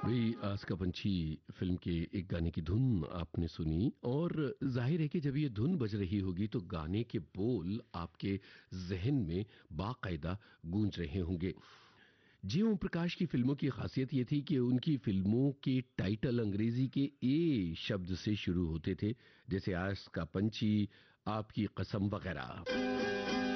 भाई आस का पंछी फिल्म के एक गाने की धुन आपने सुनी और जाहिर है कि जब ये धुन बज रही होगी तो गाने के बोल आपके जहन में बाकायदा गूंज रहे होंगे। जी ओम प्रकाश की फिल्मों की खासियत ये थी कि उनकी फिल्मों के टाइटल अंग्रेजी के ए शब्द से शुरू होते थे, जैसे आस का पंछी, आपकी कसम वगैरह।